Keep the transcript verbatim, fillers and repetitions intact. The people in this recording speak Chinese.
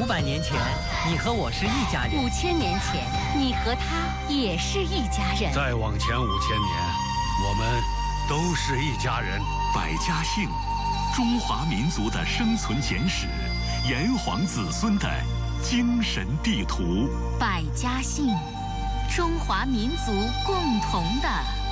五百年前，你和我是一家人； 五千年前，你和他也是一家人； 再往前五千年，我们都是一家人。 百家姓，中华民族的生存简史，炎黄子孙的精神地图。 百家姓，中华民族共同的